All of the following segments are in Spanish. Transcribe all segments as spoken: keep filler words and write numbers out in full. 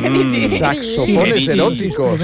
Mm. Saxofones y, eróticos.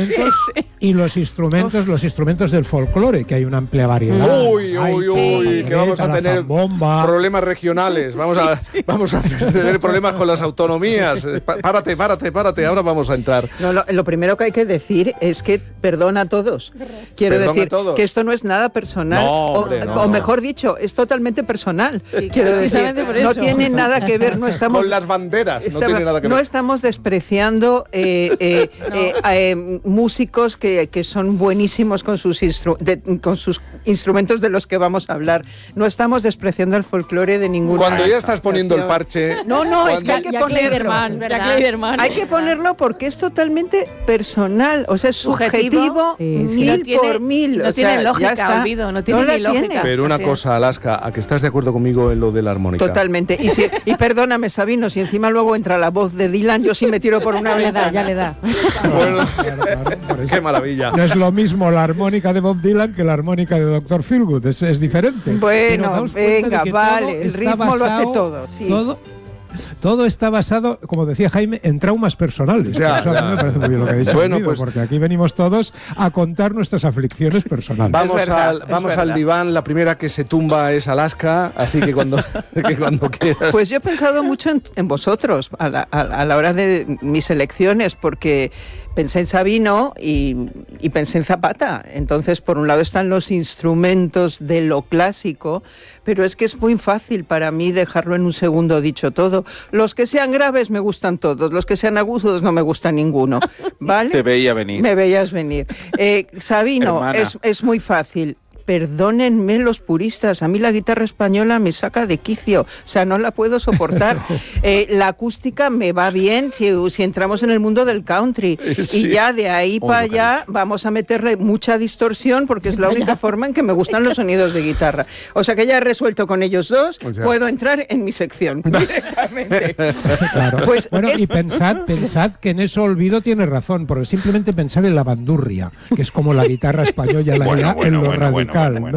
Y los instrumentos, los instrumentos del folclore, que hay una amplia variedad. Uy, uy, uy, sí. que vamos a tener problemas regionales. Vamos a, sí, sí. vamos a tener problemas con las autonomías. Párate, párate, párate. Ahora vamos a entrar. No, lo, lo primero que hay que decir es que perdona a todos. Quiero Perdón decir todos. que esto no es nada personal. No, o, hombre, no, o no. mejor dicho, es totalmente personal. Sí, Quiero decir, no tiene nada que ver. No estamos con las banderas. Estaba, no tiene nada que ver. No estamos despreciando eh, eh, no. eh, eh, músicos que, que son buenísimos con sus, instru de, con sus instrumentos de los que vamos a hablar. No estamos despreciando el folclore de ninguna. Cuando ya estás poniendo el parche. No, no, cuando... es que hay que ya ponerlo. Kleiderman, hay que ponerlo porque es totalmente personal, o sea, es subjetivo, sí, sí. mil No tiene, por mil. No o tiene sea, lógica, olvido, no tiene no ni lógica. Tiene. Pero una cosa, Alaska, ¿a que estás de acuerdo conmigo en lo de la armónica? Totalmente. Y, si, y perdóname, Sabino, si encima luego entra la voz de Dylan, yo sí me tiro por una ventana. Ya le da, ya le da. Bueno, claro, claro, qué maravilla. No es lo mismo la armónica de Bob Dylan que la armónica de doctor Feelgood, es, es diferente. Bueno, venga, vale, el ritmo basado, lo hace todo. Sí. Todo, todo está basado, como decía Jaime, en traumas personales. Ya, Eso ya. a mí me parece muy bien lo que ha dicho. Bueno, Guido, pues, porque aquí venimos todos a contar nuestras aflicciones personales. Vamos, verdad, al, vamos al diván, la primera que se tumba es Alaska, así que cuando, que cuando quieras. Pues yo he pensado mucho en, en vosotros a la, a, a la hora de mis elecciones, porque pensé en Sabino y, y pensé en Zapata. Entonces, por un lado están los instrumentos de lo clásico, pero es que es muy fácil para mí dejarlo en un segundo dicho todo. Los que sean graves me gustan todos, los que sean agudos no me gusta ninguno, ¿vale? Te veía venir. Me veías venir. Eh, Sabino, es, es muy fácil. Perdónenme los puristas, a mí la guitarra española me saca de quicio, o sea, no la puedo soportar. Eh, la acústica me va bien si, si entramos en el mundo del country, sí. Y ya de ahí oh, para allá vamos a meterle mucha distorsión porque es la única forma en que me gustan los sonidos de guitarra. O sea que ya he resuelto con ellos dos, o sea, puedo entrar en mi sección directamente. Claro. Pues bueno, es... y pensad, pensad que en eso Olvido tiene razón, porque simplemente pensar en la bandurria, que es como la guitarra española la bueno, bueno, en lo bueno, radical. Bueno. Bueno, bueno.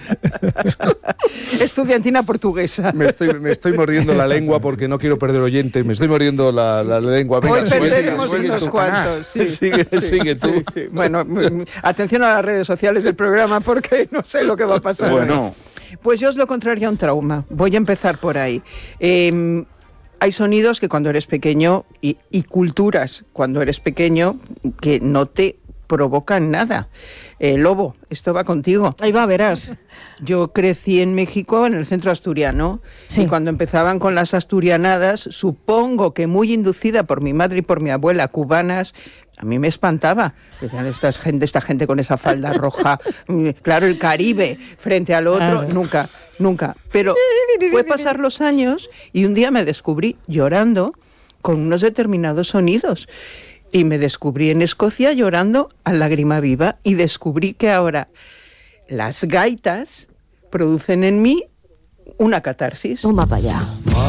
Estudiantina portuguesa. Me estoy, me estoy mordiendo la lengua porque no quiero perder oyentes. Me estoy mordiendo la, la lengua. Venga, Hoy sigue, perderemos sigue, unos sigue cuantos. Sí, sigue, sí, sigue tú. Sí, sí. Bueno, atención a las redes sociales del programa porque no sé lo que va a pasar. Bueno. Pues yo os lo contrario a un trauma. Voy a empezar por ahí. Eh, Hay sonidos que cuando eres pequeño y, y culturas cuando eres pequeño que no te provocan nada. Eh, Lobo, esto va contigo. Ahí va, verás. Yo crecí en México, en el centro asturiano, sí. Y cuando empezaban con las asturianadas, supongo que muy inducida por mi madre y por mi abuela, cubanas, a mí me espantaba. Decían, esta gente, esta gente con esa falda roja, claro, el Caribe frente al otro, ah, nunca, nunca. Pero fue pasar los años y un día me descubrí llorando con unos determinados sonidos. Y me descubrí en Escocia llorando a lágrima viva y descubrí que ahora las gaitas producen en mí una catarsis. Toma para allá.